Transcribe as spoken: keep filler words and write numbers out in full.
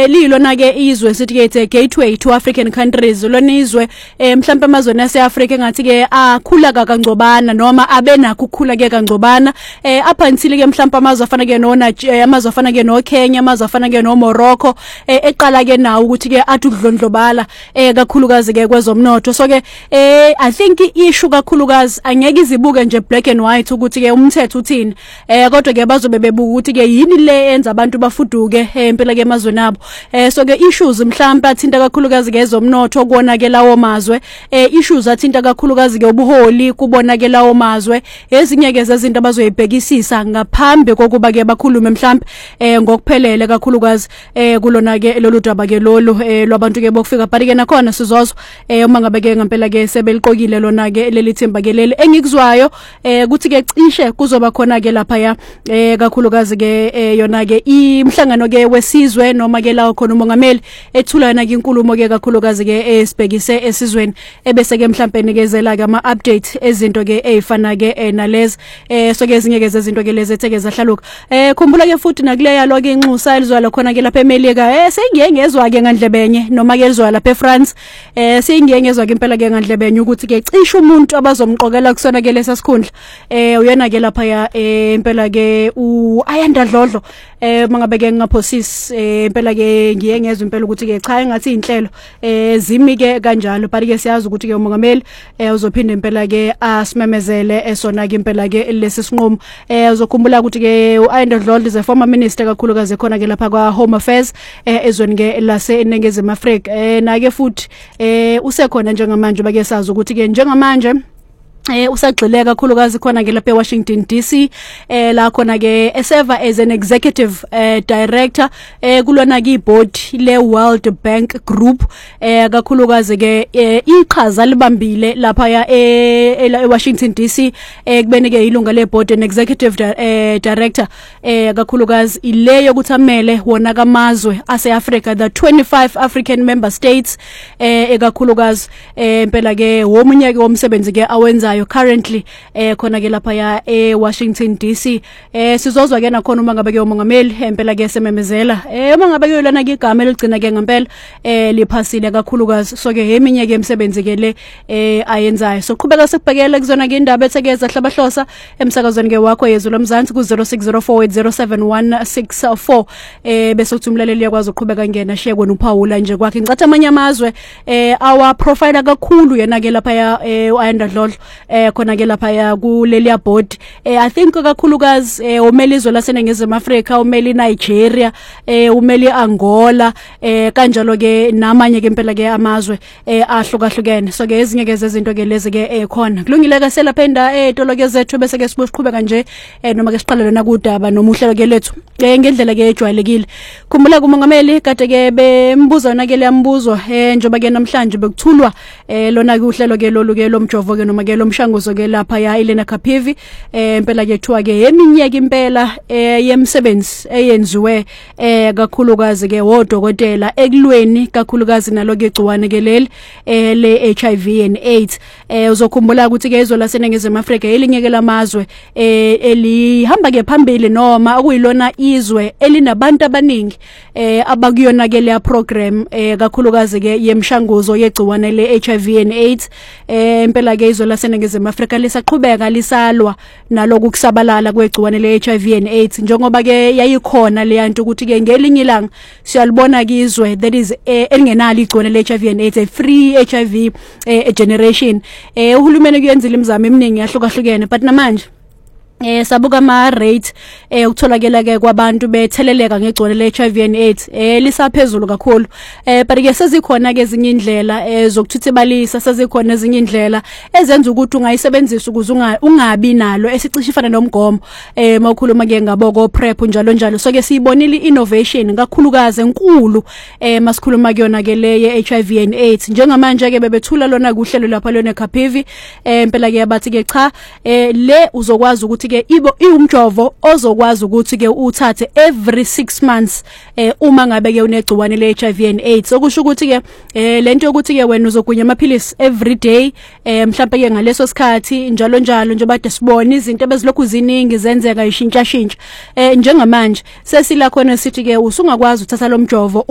lilona ke izwe sithi ke gateway to African countries lona izwe mhlawumbe amazwe ase-Africa ngathi ke akhula kangcobana noma abenakho ukukhula ke kangcobana apha until ke mhlawumbe amazwe afana ke no amazwe afana ke no Kenya amazwe afana ke no Morocco eqala ke nawo ukuthi ke athi ukudlondlobala kakhulukazi ke kwezomnotho. So ke I think issue kakhulukazi angeke izibuke nje black and white ukuthi ke umthetho uthini kodwa ke bazobe bebuka ukuthi ke yini le enza abantu bafuduke empela ke emazweni abo. So ke issues mhlawumbe athinta kakhulukazi ke ezomnotho kuona ke lawo mazwe issues athinta kakhulukazi ke ubuholi kubona ke lawo mazwe ezinye ke zezinto abazoyibhekisisa ngaphambi kokuba ke bakhulume mhlawumbe ngokuphelele kakhulukazi kulona ke lolu daba ke lolu lwabantu ke bokufika but ke nakhona sizozwa uma ngabe ke ngempela ke sebeliqokile lona ke leli thimba ke leli engikuzwayo ukuthi ke cishe kuzoba khona ke lapha ya kakhulukazi ke yona ke imhlangano ke wesizwe noma ke lawo khona umongameli ethulana ke inkulumo ke kakhulukazi ke esibhekise esizweni ebese ke mhlawumbe nikezela ke ama update ezinto ke ezifana ke nalezi so ke ezinye ke zezinto ke lezi etheke zahlaluka khumbula ke futhi nakuleya lo ke inxusa elizwala khona ke lapha eMelika sengiyengezwa ke ngandlebenye noma ke elizwala lapha eFrance sengiyengezwa ke impela ke ngandlebenye ukuthi ke cishe umuntu abazomqokela kusona ke lesa sikhundla uyena ke lapha ya impela ke uAyanda Dlodlo mangabe ke ngingaphosisi impela ke ngiyengezwe impela ukuthi ke cha engathi inhlelo zimi ke kanjalo but ke siyazi ukuthi ke umongameli uzophinda impela ke asimemezele esona ke impela ke lesi sinqumo uzokhumbula ukuthi ke uAyanda Dlodlo is a former minister kakhulukazi khona ke lapha kwa Home Affairs ezweni ke lase eNingizimu Afrika na ke futhi usekhona njengamanje bake sazi ukuthi ke njengamanje eh usagxileka kakhulukazi khona ke lapha eWashington D C eh la khona ke eserve as an executive eh, director eh kulona ke iboard le World Bank Group eh kakhulukazi ke iqhaza libambile lapha ya eWashington D C eh kubene ke ilunga le board and executive eh, director eh kakhulukazi ileyo ukuthi amele wona kamazwe ase-Africa the twenty-five African member states eh kakhulukazi eh impela ke womunye ke womsebenzi ke awenza currently eh khona ke lapha ya eWashington D C eh sizozwa ke nakhona uma ngabe ke umongameli empela ke sememezela eh uma ngabe ke lana ke igama eligcina ke ngempela eh liphasile kakhulukazi so ke eminye ke emsebenzi ke le eh ayenzayo so qhubeka sikubhekele kuzona ke indaba ethekeza hlabahlosa emsakazweni ke wakho yezwe lomzansi ku zero six zero four eight zero seven one six four eh bese uthumleleli yakwazi uqhubeka ngena sheko noPaula nje kwakhe ngicatha amanye amazwe eh awa profile kakhulu yena ke lapha ya uAyanda Dlodlo eh khona ke lapha ya kuleli board eh I think kakhulukazi eh umeli izwe laseNingizimu Afrika umeli Nigeria eh umeli Angola eh kanjalo ke namanye ke impela ke amazwe eh ahlukahlukene so ke ezinye ke zezinto ke lezi ke eh khona kulungile ke selapha enda etolo ke zethu bese ke siboqhubeka nje eh noma ke siqalele na kudaba nomuhlelo ke lethu eh ngendlela ke ejwayelekile khumbula kumongameli kade ke bembuza na ke leyambuzo eh njoba ke namhlanje bekuthulwa eh lona ke uhlelo ke lolu ke lomjovo ke noma ke lomshanguzo ke lapha ya Elena Kapivi eh impela ke kuthiwa ke eminyeke impela eh yemsebenzi eyenziwe eh kakhulukazi ke wodokotela ekulweni kakhulukazi nalo ke igciwane ke leli eh le H I V and AIDS eh uzokhumbula ukuthi ke izwe laseNingizimu Afrika elinye ke lamazwe eh elihamba ke phambili noma okuyilona izwe elinabantu abaningi eh abakuyona ke le program eh kakhulukazi ke yemshanguzo yegciwane le H I V and AIDS eh impela ke izwe laseNingizimu Afrika lisaqhubeka lisalwa naloku kusabalala kwegciwane le H I V and AIDS njengoba ke yayikhona le yanto ukuthi ke ngelinye ilanga siyalibona ke izwe that is elingenalo igciwane le H I V and AIDS a free H I V eh, generation eh uhulumeni kuyenzile imizamo eminingi yahlukahlukene but namanje eh sabuka ama rate eh ukutholakela ke kwabantu betheleleka ngegciwane le H I V and AIDS eh lisaphezulu kakhulu eh but ke sezikhona ke ezinye indlela eh zokuthuthibalisa sezikhona ezinye indlela ezenza ukuthi ungayisebenzisa ukuze ungabi nalo esicishe ifana nomgomo eh makhuluma ke ngaboko prep njalo njalo so ke siyibonile innovation kakhulukazi enkulu eh masikhuluma kuyona ke le H I V and AIDS njengamanje ke bebethula lona kuhlelo lapha lona Kapivi eh impela ke yabathi ke cha eh le uzokwazi ukuthi ke ibo iumjovo ozokwazi ukuthi ke uthathe every six months eh uma ngabe ke unegciwane le H I V and AIDS okusho ukuthi ke eh lento yokuthi ke wena uzogunya amaphilisi every day eh mhlawumbe ke ngaleso sikhathi njalo njalo nje bade sibone izinto bezilokhu ziningi zenzeka ishintsha shintsha eh njengamanje sesila khona sithi ke usungakwazi uthatha lo mjovo